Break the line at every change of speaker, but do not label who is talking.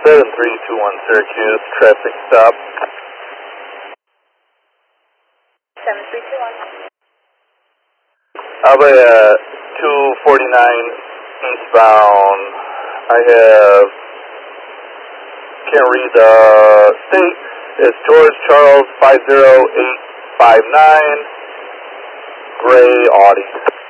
7321 Syracuse, traffic stop.
7321.
I'll be at 249 eastbound. I can't read the state. It's George Charles 50859, gray Audi.